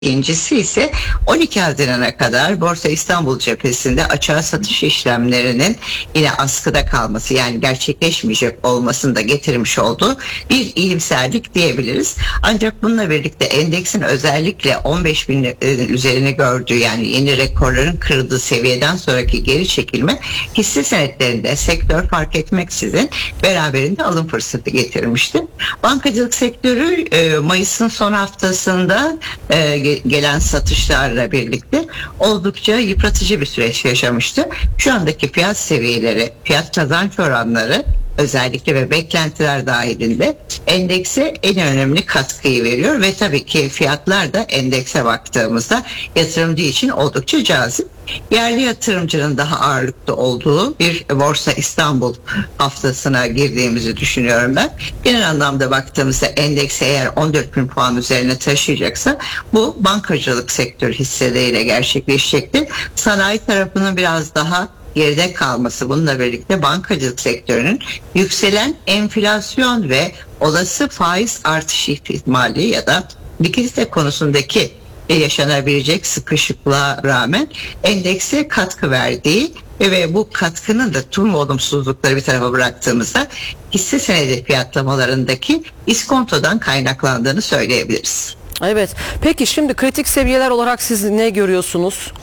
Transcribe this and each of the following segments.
İkincisi ise 12 Haziran'a kadar Borsa İstanbul cephesinde açığa satış işlemlerinin yine askıda kalması, yani gerçekleşmeyecek olmasını da getirmiş olduğu bir iyimserlik diyebiliriz. Ancak bununla birlikte endeksin özellikle 15 bin üzerine gördüğü, yani yeni rekorların kırıldığı seviyeden sonraki geri çekilme hisse senetlerinde sektör fark etmeksizin beraberinde alım fırsatı getirmişti. Bankacılık sektörü Mayıs'ın son haftasında gelen satışlarla birlikte oldukça yıpratıcı bir süreç yaşamıştı. Şu andaki fiyat seviyeleri, fiyat kazanç oranları özellikle ve beklentiler dahilinde endekse en önemli katkıyı veriyor ve tabii ki fiyatlar da endekse baktığımızda yatırımcı için oldukça cazip. Yerli yatırımcının daha ağırlıklı olduğu bir Borsa İstanbul haftasına girdiğimizi düşünüyorum ben. Genel anlamda baktığımızda endeks eğer 14 bin puan üzerine taşıyacaksa bu bankacılık sektörü hisseleriyle gerçekleşecektir. Sanayi tarafının biraz daha geride kalması, bununla birlikte bankacılık sektörünün yükselen enflasyon ve olası faiz artış ihtimali ya da likidite konusundaki yaşanabilecek sıkışıklığa rağmen endekse katkı verdiği ve bu katkının da tüm olumsuzlukları bir tarafa bıraktığımızda hisse senedi fiyatlamalarındaki iskontodan kaynaklandığını söyleyebiliriz. Evet. Peki şimdi kritik seviyeler olarak siz ne görüyorsunuz?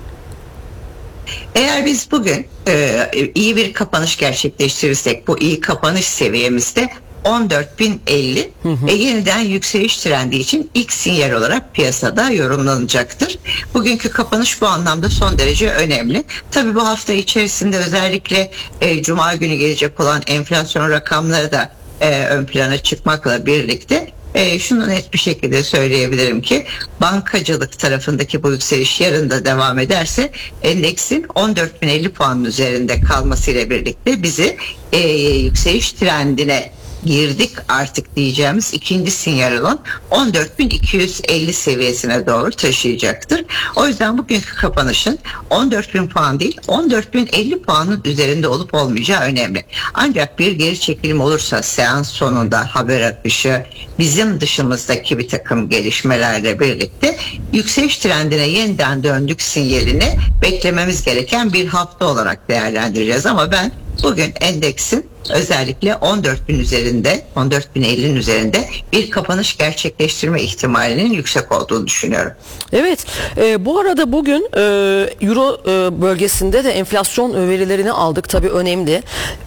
Eğer biz bugün iyi bir kapanış gerçekleştirirsek, bu iyi kapanış seviyemizde 14.050 yeniden yükseliş trendi için ilk sinyal olarak piyasada yorumlanacaktır. Bugünkü kapanış bu anlamda son derece önemli. Tabii bu hafta içerisinde özellikle Cuma günü gelecek olan enflasyon rakamları da ön plana çıkmakla birlikte şunu net bir şekilde söyleyebilirim ki bankacılık tarafındaki bu yükseliş yarın da devam ederse endeksin 14.050 puanın üzerinde kalmasıyla birlikte bizi yükseliş trendine girdik artık diyeceğimiz ikinci sinyal olan 14.250 seviyesine doğru taşıyacaktır. O yüzden bugünkü kapanışın 14.000 puan değil 14.050 puanın üzerinde olup olmayacağı önemli. Ancak bir geri çekilim olursa seans sonunda haber akışı, bizim dışımızdaki bir takım gelişmelerle birlikte yükseliş trendine yeniden döndük sinyalini beklememiz gereken bir hafta olarak değerlendireceğiz. Ama ben bugün endeksin özellikle 14.000 üzerinde, 14.050'nin üzerinde bir kapanış gerçekleştirme ihtimalinin yüksek olduğunu düşünüyorum. Evet, bu arada bugün Euro bölgesinde de enflasyon verilerini aldık, tabii önemli.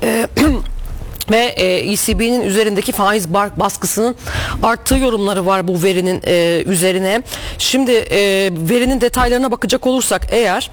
Ve ECB'nin üzerindeki faiz baskısının arttığı yorumları var bu verinin üzerine. Şimdi verinin detaylarına bakacak olursak eğer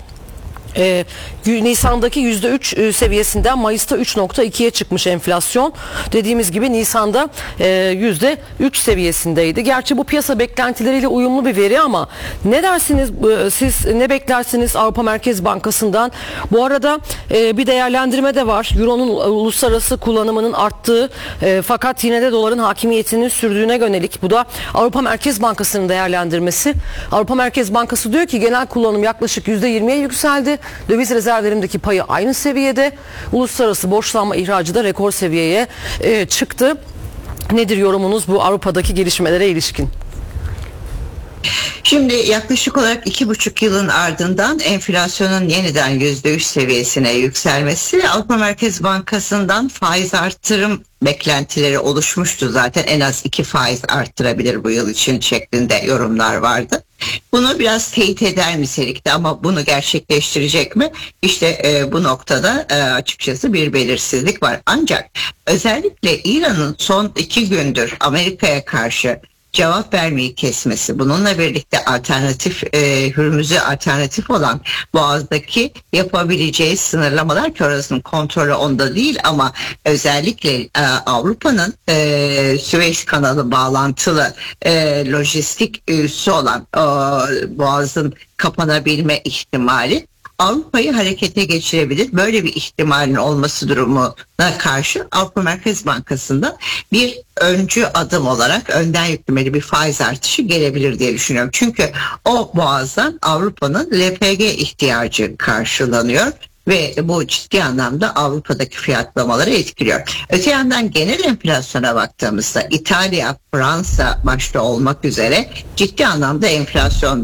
Nisan'daki %3 seviyesinden Mayıs'ta 3.2'ye çıkmış enflasyon. Dediğimiz gibi Nisan'da %3 seviyesindeydi. Gerçi bu piyasa beklentileriyle uyumlu bir veri ama ne dersiniz, siz ne beklersiniz Avrupa Merkez Bankası'ndan? Bu arada bir değerlendirme de var. Euro'nun uluslararası kullanımının arttığı fakat yine de doların hakimiyetinin sürdüğüne yönelik. Bu da Avrupa Merkez Bankası'nın değerlendirmesi. Avrupa Merkez Bankası diyor ki genel kullanım yaklaşık %20'ye yükseldi. Döviz rezervlerimdeki payı aynı seviyede. Uluslararası borçlanma ihracı da rekor seviyeye çıktı. Nedir yorumunuz bu Avrupa'daki gelişmelere ilişkin? Şimdi yaklaşık olarak 2,5 yılın ardından enflasyonun yeniden %3 seviyesine yükselmesi Avrupa Merkez Bankası'ndan faiz artırım beklentileri oluşmuştu zaten, en az 2 faiz arttırabilir bu yıl için şeklinde yorumlar vardı. Bunu biraz teyit eder nitelikte ama bunu gerçekleştirecek mi? İşte bu noktada açıkçası bir belirsizlik var. Ancak özellikle İran'ın son 2 gündür Amerika'ya karşı cevap vermeyi kesmesi, bununla birlikte alternatif Hürmüz'e alternatif olan Boğaz'daki yapabileceği sınırlamalar ki orasının kontrolü onda değil ama özellikle Avrupa'nın Süveyş kanalı bağlantılı lojistik üssü olan Boğaz'ın kapanabilme ihtimali Avrupa'yı harekete geçirebilir. Böyle bir ihtimalin olması durumuna karşı Avrupa Merkez Bankası'nda bir öncü adım olarak önden yüklemeli bir faiz artışı gelebilir diye düşünüyorum. Çünkü o boğazdan Avrupa'nın LPG ihtiyacı karşılanıyor. ve bu ciddi anlamda Avrupa'daki fiyatlamaları etkiliyor. Öte yandan genel enflasyona baktığımızda İtalya, Fransa başta olmak üzere ciddi anlamda enflasyon